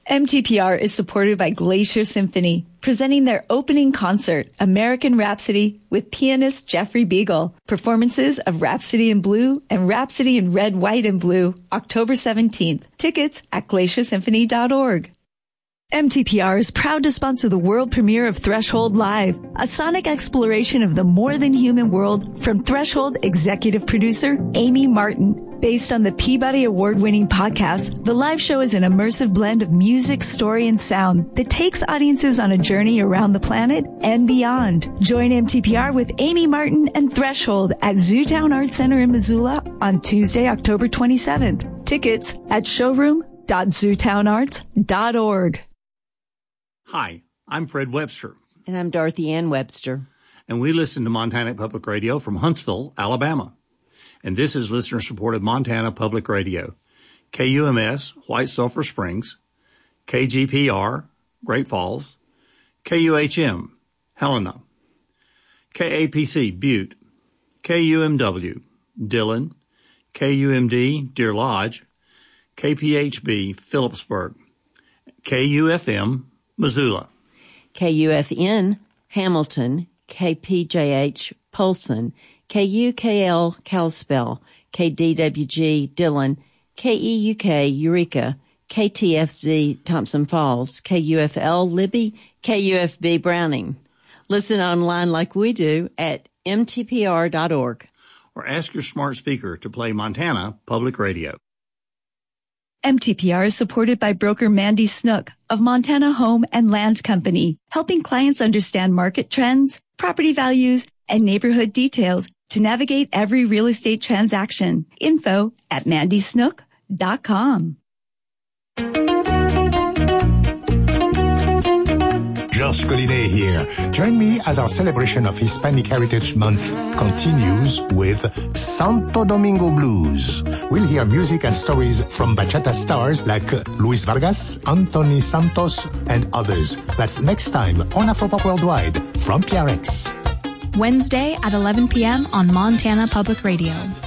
MTPR is supported by Glacier Symphony, presenting their opening concert, American Rhapsody, with pianist Jeffrey Beagle. Performances of Rhapsody in Blue and Rhapsody in Red, White, and Blue, October 17th. Tickets at glaciersymphony.org. MTPR is proud to sponsor the world premiere of Threshold Live, a sonic exploration of the more than human world from Threshold executive producer Amy Martin. Based on the Peabody Award-winning podcast, the live show is an immersive blend of music, story, and sound that takes audiences on a journey around the planet and beyond. Join MTPR with Amy Martin and Threshold at Zootown Arts Center in Missoula on Tuesday, October 27th. Tickets at showroom.zootownarts.org. Hi, I'm Fred Webster. And I'm Dorothy Ann Webster. And we listen to Montana Public Radio from Huntsville, Alabama. And this is listener-supported Montana Public Radio. KUMS, White Sulphur Springs. KGPR, Great Falls. KUHM, Helena. KAPC, Butte. KUMW, Dillon. KUMD, Deer Lodge. KPHB, Phillipsburg. KUFM, Missoula. KUFN, Hamilton. KPJH, Polson. KUKL, Kalispell. KDWG, Dillon. KEUK, Eureka. KTFZ, Thompson Falls. KUFL, Libby. KUFB, Browning. Listen online like we do at mtpr.org. Or ask your smart speaker to play Montana Public Radio. MTPR is supported by broker Mandy Snook of Montana Home and Land Company, helping clients understand market trends, property values, and neighborhood details to navigate every real estate transaction. Info at mandysnook.com. Josh Collinet here. Join me as our celebration of Hispanic Heritage Month continues with Santo Domingo Blues. We'll hear music and stories from bachata stars like Luis Vargas, Anthony Santos, and others. That's next time on Afropop Worldwide from PRX. Wednesday at 11 p.m. on Montana Public Radio.